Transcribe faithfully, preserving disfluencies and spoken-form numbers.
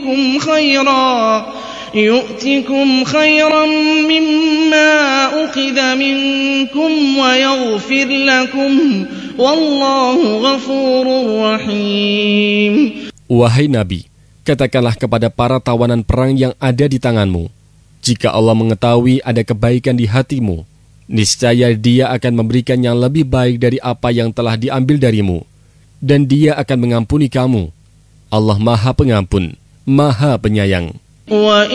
خيرا يؤتكم خيرا مما أخذ منكم ويغفر لكم والله غفور رحيم. Wahai Nabi, katakanlah kepada para tawanan perang yang ada di tanganmu, jika Allah mengetahui ada kebaikan di hatimu, niscaya Dia akan memberikan yang lebih baik dari apa yang telah diambil darimu, dan Dia akan mengampuni kamu. Allah Maha Pengampun, Maha Penyayang.